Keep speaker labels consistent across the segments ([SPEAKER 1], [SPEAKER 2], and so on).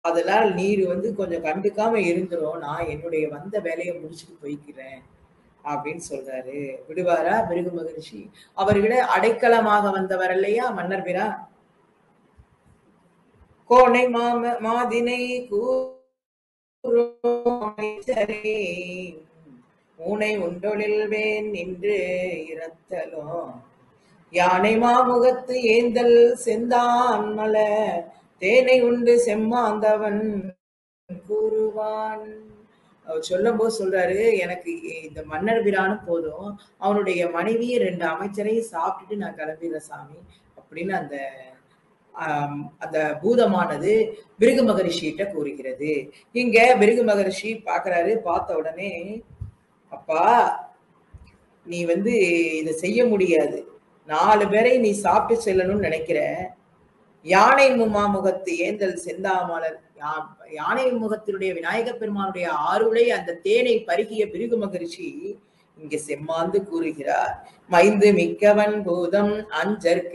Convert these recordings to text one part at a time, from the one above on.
[SPEAKER 1] அதெல்லாம் நீர் வந்து கொஞ்சம் கண்டுக்காம இருந்துரும். நான் என்னுடைய வந்த வேலையை முடிச்சுட்டு போய்க்கிறேன் அப்படின்னு சொல்றாரு. விடுவாரா பிருகு மகரிஷி? அவர்களை அடைக்கலமாக வந்தவர் இல்லையா மன்னர் பிரான். கோணை மாதினை கூறே ஊனை உண்டொழில் வேன் நின்று இரத்தலும் யானை மாமுகத்து ஏந்தல் செந்தான் மல தேனை உண்டு செம்மாந்தவன் கூறுவான். அவர் சொல்லும் போது சொல்றாரு, எனக்கு இந்த மன்னர் பிரானும் போதும், அவனுடைய மனைவியை 2 அமைச்சரையும் சாப்பிட்டுட்டு நான் கிளம்பிடுறேன் சாமி அப்படின்னு அந்த பூதமானது பிருகு மகரிஷிகிட்ட கூறுகிறது. இங்க பிருகு மகரிஷி பாக்குறாரு. பார்த்த உடனே, அப்பா நீ வந்து இதை செய்ய முடியாது, 4 பேரை நீ சாப்பிட்டு செல்லணும்னு நினைக்கிற. யானை மாமுகத்து ஏந்தல் செந்தாமலர், யானை முகத்தினுடைய விநாயக பெருமானுடைய ஆருளை அந்த தேனை பருகிய பிருகு மகரிஷி இங்க செம்மாந்து கூறுகிறார். மைந்து மிக்கவன் பூதம் அஞ்சற்க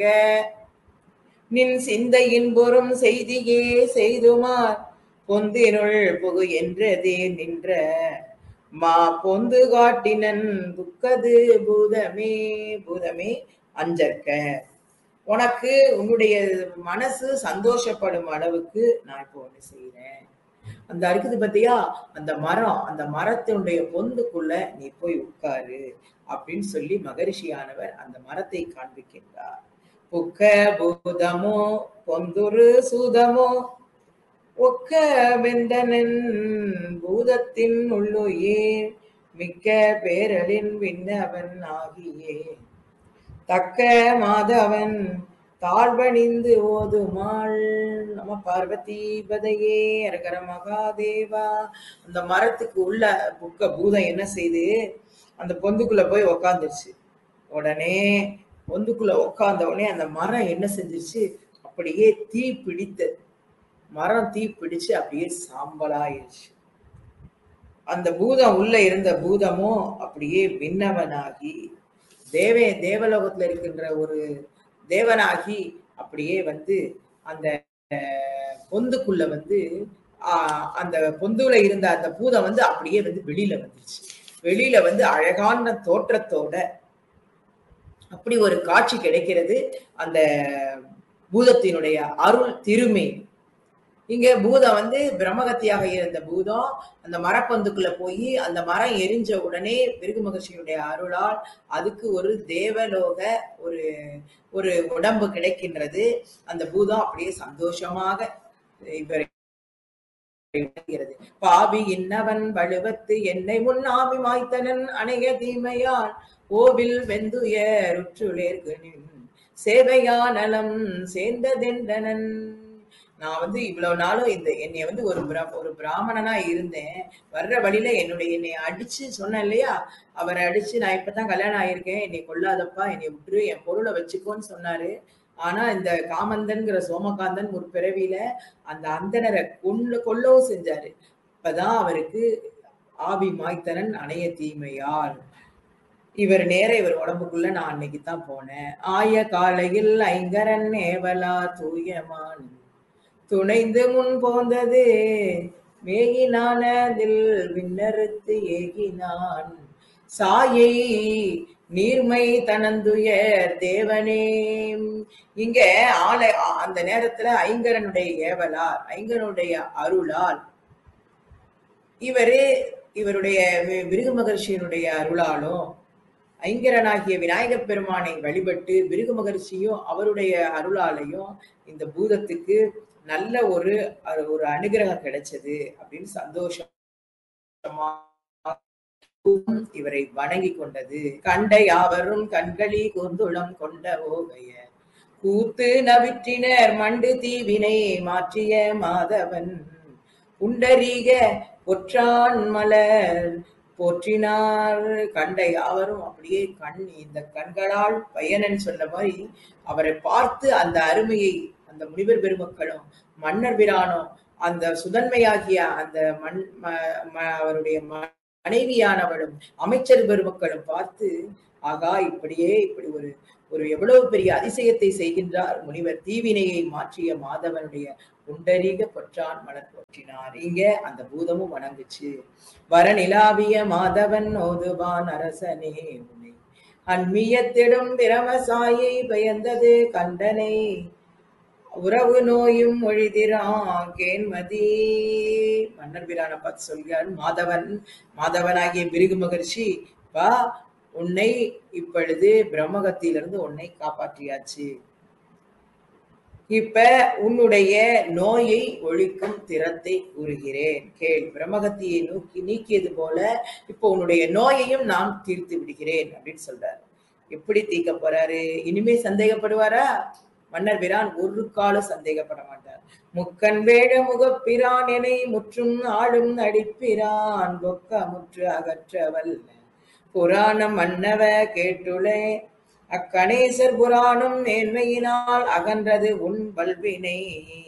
[SPEAKER 1] நின் சிந்தையின் பொறும் செய்தியே செய்துமார் பொந்தினுள் புகு என்றதே நின்ற மா பொந்து காட்டினன் புக்கது பூதமே. பூதமே அஞ்சற்க, உனக்கு உன்னுடைய மனசு சந்தோஷப்படும் அளவுக்கு நான் இப்போ ஒண்ணு செய்யறேன். அந்த இருக்குது பத்தியா அந்த மரம், அந்த மரத்தினுடைய பொந்துக்குள்ள நீ போய் உட்காரு அப்படின்னு சொல்லி மகரிஷியானவர் அந்த மரத்தை காண்பிக்கின்றார். புக்க பூதமோ பொந்துரு சூதமோ ஒக்க வெந்தனன் பூதத்தின் உள்ளுயே மிக்க பேரலின் விண்ணவன் ஆகியே தக்க மாதவன் தாழ்வணிந்து ஓதுமாள். நம பார்வதி பதையே அரகர மகாதேவா. அந்த மரத்துக்கு உள்ள புக்க பூதம் என்ன செய்து அந்த பொந்துக்குள்ள போய் உக்காந்துருச்சு. உடனே பொந்துக்குள்ள உட்கார்ந்த உடனே அந்த மரம் என்ன செஞ்சிருச்சு, அப்படியே தீ பிடித்து, மரம் தீ பிடிச்சு அப்படியே சாம்பலாயிருச்சு. அந்த பூதம் உள்ள இருந்த பூதமோ அப்படியே விண்ணவனாகி தேவலோகத்துல இருக்கின்ற ஒரு தேவனாகி அப்படியே வந்து அந்த பொந்துக்குள்ள வந்து அந்த பொந்துல இருந்த அந்த பூதம் வந்து அப்படியே வந்து வெளியில வந்துருச்சு. வெளியில வந்து அழகான தோற்றத்தோட அப்படி ஒரு காட்சி கிடைக்கிறது அந்த பூதத்தினுடைய அருள் திருமை. இங்க பூதம் வந்து பிரம்மகத்தியாக இருந்த பூதம் அந்த மரப்பந்துக்குள்ள போய் அந்த மரம் எரிஞ்ச உடனே பிருகு மகர்ஷியுடைய அருளால் அதுக்கு ஒரு தேவலோக ஒரு ஒரு உடம்பு கிடைக்கின்றது. அந்த பூதம் அப்படியே சந்தோஷமாக இவர் பாவி இன்னவன் வலுவத்து என்னை முன்னாமி மாய்த்தனன் அணைய தீமையால் ஓவில் வெந்துயருற்றுளேர்கு சேவையா நலம் சேர்ந்ததென்றனன். நான் வந்து இவ்வளவு நாளும் என்னை வந்து ஒரு பிராமணனா இருந்தேன். வர்ற வழியில என்னை அடிச்சு சொன்னேன் இல்லையா, அவரை அடிச்சு நான் இப்பதான் கல்யாணம் ஆயிருக்கேன், என்னை கொல்லாதப்பா, என்னை விட்டுரு, என் பொருளை வச்சுக்கோன்னு சொன்னாரு. ஆனா இந்த காமந்தன்கிற சோமகாந்தன் ஒரு பிறவியில அந்த அந்தனரை கொல்லவும் செஞ்சாரு. இப்பதான் அவருக்கு ஆவி மாய்த்தனன் அணைய தீமையால் இவர் நேர இவர் உடம்புக்குள்ள நான் அன்னைக்குதான் போனேன். ஆய காலையில் ஐங்கரன் ஏவலா தூயமான் துணைந்து முன் போந்தது மேகினானதில் விண்ணறுத்து ஏகினான் சாயை நீர்மை தனந்துயர் தேவனே. இங்க அந்த நேரத்துல ஐங்கரனுடைய ஏவலார், ஐங்கரனுடைய அருளால் இவருடைய பிருகு மகர்ஷியினுடைய அருளாலும் ஐங்கரனாகிய விநாயகப் பெருமானை வழிபட்டு பிருகு மகர்ஷியும் அவருடைய அருளாலையும் இந்த பூதத்துக்கு நல்ல ஒரு அனுகிரகம் கிடைச்சது அப்படின்னு சந்தோஷமா இவரை வணங்கி கொண்டது. கண்ட யாவரும் கண்களி கூர்ந்துளம் கொண்ட ஓகைய கூத்து நவிற்றினர் மண்டு தீவினை மாற்றிய மாதவன் புண்டரீக ஒற்றான் மலர் போற்றினார். கண்ட யாவரும் அப்படியே இந்த கண்களால் பயனன் சொன்ன மாதிரி அவரை பார்த்து அந்த அருமையை அந்த முனிவர் பெருமக்களும் மன்னர் பிரானும் அந்த சுதன்மையாகிய அந்த அவருடைய மனைவியானவளும் அமைச்சர் பெருமக்களும் பார்த்து, ஆகா இப்படி ஒரு எவ்வளவு பெரிய அதிசயத்தை செய்கின்றார் முனிவர், தீவினையை மாற்றிய மாதவனுடைய உண்டரிக பொற்றான் மலர் போற்றினார். இங்க அந்த பூதமும் வணங்குச்சு. வரநிலாவிய மாதவன் ஓதுவான் அரசனே உன்னை அன்மியத்திடும் பிரமசாயை பயந்தது கண்டனை உறவு நோயும் மொழிதிரான் கேன்மதி. மன்னர் பிரான பார்த்து சொல்கிறார், மாதவனாகிய பிருகு மகர்ஷி, பா, உன்னை இப்பொழுது பிரம்மகத்திலிருந்து உன்னை காப்பாற்றியாச்சு. இப்ப உன்னுடைய நோயை ஒழிக்கும் திறத்தை கூறுகிறேன் கேள். பிரம்மகத்தியை நீக்கியது போல இப்ப உன்னுடைய நோயையும் நான் தீர்த்து விடுகிறேன் அப்படின்னு சொல்றாரு. எப்படி தீர்க்க போறாரு? இனிமே சந்தேகப்படுவாரா? மன்னர் பிரான் ஒரு காலம் சந்தேகப்பட மாட்டார். முக்கன் வேட முகப்பிரான் என முற்றும் ஆளும் நடிப்பிரான் பொக்க முற்று அகற்றவல் புராணம் மன்னவ கேட்டுளே அக்கணேசர் புராணம் மேன்மையினால் அகன்றது உன் வல்வினை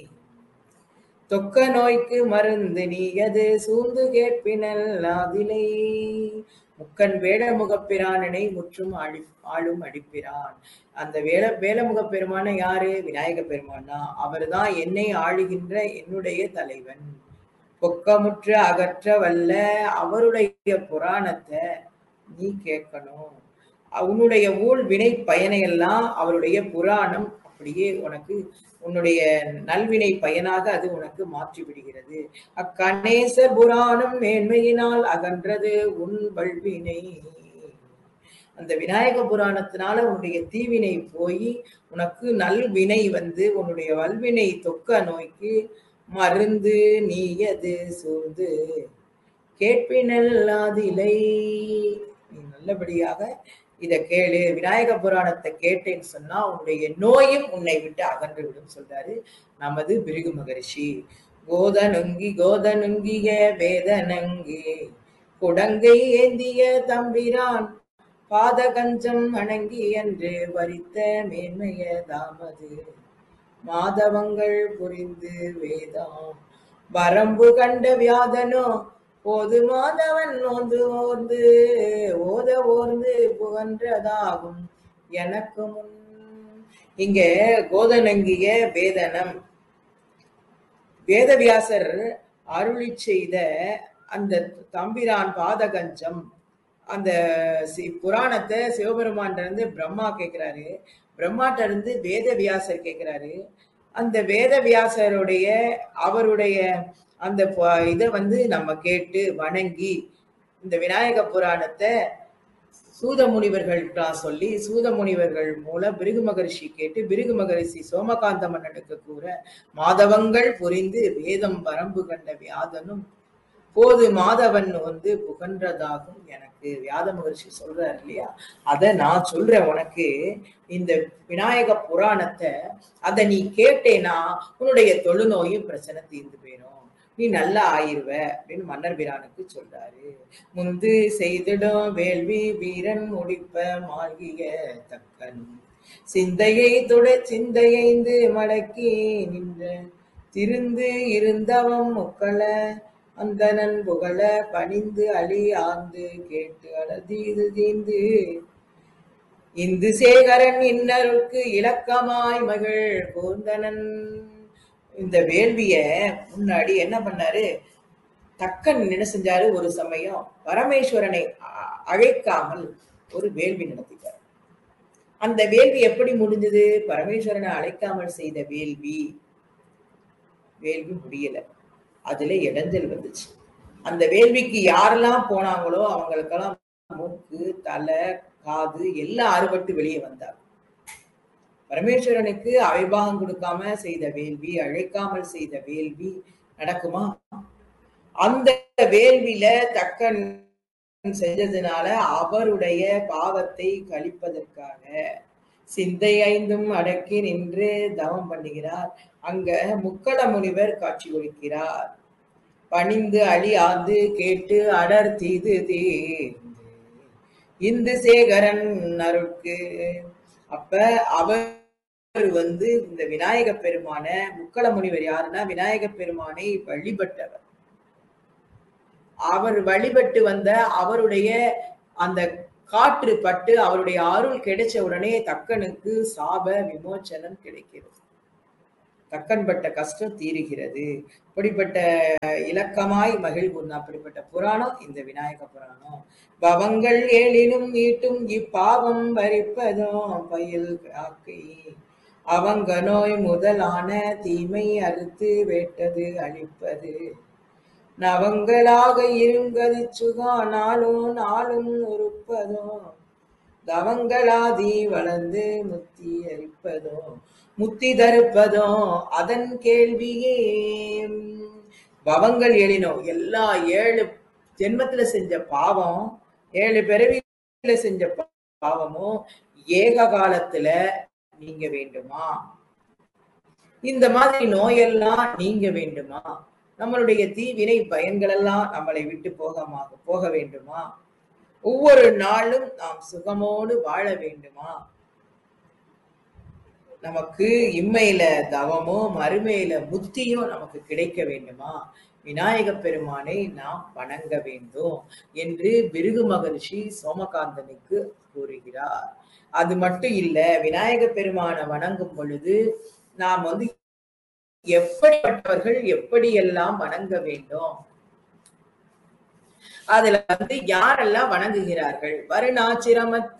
[SPEAKER 1] தொக்க நோய்க்கு மருந்து நீயது சூழ்ந்து கேட்பினல் ஆதிலை. முக்கன் வேட முகப்பிரானனை முற்றும் ஆளும் அடிப்பிரான். அந்த வேலமுகப் பெருமான யாரு? விநாயக பெருமானா. அவர்தான் என்னை ஆளுகின்ற என்னுடைய தலைவன். பொக்கமுற்று அகற்ற வல்ல அவருடைய புராணத்தை நீ கேட்கணும். உன்னுடைய ஊழ் வினை பயனையெல்லாம் அவருடைய புராணம் அப்படியே உனக்கு உன்னுடைய நல்வினை பயனாக அது உனக்கு மாற்றி விடுகிறது. அக்கணேச புராணம் மேன்மையினால் அகன்றது உன் வல்வினை. அந்த விநாயக புராணத்தினால உன்னுடைய தீவினை போய் உனக்கு நல்வினை வந்து உன்னுடைய வல்வினை தொக்க நோய்க்கு மருந்து நீயது சூழ்ந்து கேட்பினல்லாதிலை. நீ நல்லபடியாக இத கேளு. விநாயக புராணத்தை கேட்டேன்னு சொன்னா உன்னுடைய நோயும் உன்னை விட்டு அகன்று விடும் சொல்றாரு நமது பிருகு மகரிஷி. கோதனுங்கிய வேதனங்கி குடங்கை ஏந்திய தம்பிரான் பாதகஞ்சம் வணங்கி என்று வரித்த மேன்மைய தாமது மாதவங்கள் புரிந்து வேதாம் வரம்பு கண்ட வியாதனோ போது மாதவன் நோந்து ஓர்ந்து புகன்றதாகும் எனக்கு முன். இங்க கோதனங்கிய வேதனம் வேதவியாசர் அருளி செய்த அந்த தம்பிரான் பாதகஞ்சம் அந்த புராணத்தை சிவபெருமான் இருந்து பிரம்மா கேட்கிறாரு. பிரம்மாட்ட இருந்து வேதவியாசர் கேட்கிறாரு. அந்த வேதவியாசருடைய அவருடைய அந்த இதை நம்ம கேட்டு வணங்கி இந்த விநாயக புராணத்தை சூத முனிவர்கள்டா சொல்லி சூத முனிவர்கள் மூலம் பிருகு மகரிஷி கேட்டு பிருகு மகரிஷி சோமகாந்த மன்னனுக்கு கூற மாதவங்கள் புரிந்து வேதம் வரம்பு கண்ட வியாதனும் போது மாதவன் புகன்றதாகும் எனக்கு. வியாத மகரிஷி சொல்றாரு இல்லையா, அத நான் சொல்றேன் உனக்கு. இந்த விநாயக புராணத்தை அத நீ கேட்டேனா உன்னுடைய தொழுநோயும் பிரச்சனை தீர்ந்து போயிடும், நீ நல்லா ஆயிருவ அப்படின்னு மன்னர் பிரானுக்கு சொல்றாரு. முந்து செய்திடும் வேள்வி வீரன் முடிப்ப மாகிய தக்கன் சிந்தையை சிந்தையைந்து மடக்கி நின்ற திருந்து இருந்தவம் முக்கள அந்தனன் புகழ பணிந்து அழி ஆந்து கேட்டு அழதீது தீந்து இந்து சேகரன் இன்னருக்கு இலக்கமாய் மகள் கூர்ந்தனன். இந்த வேள்விய முன்னாடி என்ன பண்ணாரு, தக்கன் என்ன செஞ்சாரு, ஒரு சமயம் பரமேஸ்வரனை அழைக்காமல் ஒரு வேள்வி நடத்திட்டார். அந்த வேள்வி எப்படி முடிஞ்சது? பரமேஸ்வரனை அழைக்காமல் செய்த வேள்வி முடியல, அதுல இடைஞ்சல் வந்துச்சு. அந்த வேள்விக்கு யாரெல்லாம் போனாங்களோ அவங்களுக்கெல்லாம் மூக்கு தலை காது எல்லாம் அறுபட்டு வெளியே வந்தாங்க. பரமேஸ்வரனுக்கு அவைபாகம் கொடுக்காம செய்த வேள்வி, அழைக்காமல் செய்த வேள்வி நடக்குமா? அந்த வேள்வியில தக்கன் செஞ்சதுனால அவருடைய பாவத்தை கழிப்பதற்காக சிந்தை ஐந்தும் அடக்கி நின்று தவம் பண்ணுகிறார். அங்க முக்கள முனிவர் காட்சி கொடுக்கிறார். பணிந்து அழி ஆந்து கேட்டு அடர் தீது தீர்ந்து இந்து சேகரன் அருட்கு. அப்ப அவர் இந்த விநாயக பெருமான, முக்கள முனிவர் யாருன்னா விநாயக பெருமானை வழிபட்டவர். அவர் வழிபட்டு வந்த அவருடைய அந்த காற்று பட்டு அவருடைய அருள் கிடைச்ச உடனே தக்கனுக்கு சாப விமோச்சனம் கிடைக்கிறது. தக்கன்பட்ட கஷ்டம் தீருகிறது. இப்படிப்பட்ட இலக்கமாய் மகிழ்வுன்னா அப்படிப்பட்ட புராணம் இந்த விநாயக புராணம். பவங்கள் ஏழினும் ஈட்டும் இப்பாவம் பறிப்பதும் பயில் காக்கை அவங்க நோய் முதலான தீமை அறுத்து வேட்டது அழிப்பது நவங்களாக இருங்கதி சுகா நாளும் நாளும் உறுப்பதும் தவங்களாதி வளர்ந்து முத்தி அரிப்பதும் முத்தி தருப்பதும் அதன் கேள்வியே. பவங்கள் எழினோம், எல்லா 7 ஜென்மத்துல செஞ்ச பாவம், 7 பிறவியில செஞ்ச பாவமும் ஏக காலத்துல நீங்க வேண்டுமா? இந்த மாதிரி நோயெல்லாம் நீங்க வேண்டுமா? நம்மளுடைய தீவினை பயன்கள் எல்லாம் நம்மளை விட்டு போக வேண்டுமா? ஒவ்வொரு நாளும் நாம் சுகமோடு வாழ வேண்டுமா? நமக்கு இம்மையில தவமோ மறுமையில முத்தியோ நமக்கு கிடைக்க வேண்டுமா? விநாயக பெருமானை நாம் வணங்க வேண்டும் என்று பிருகு மகரிஷி சோமகாந்தனுக்கு கூறுகிறார். அது மட்டும் இல்ல, விநாயக பெருமானை வணங்கும் பொழுது நாம் எப்படிப்பட்டவர்கள் எப்படியெல்லாம் வணங்க வேண்டும், அதுல யாரெல்லாம் வணங்குகிறார்கள்? வருணாச்சிரமத்து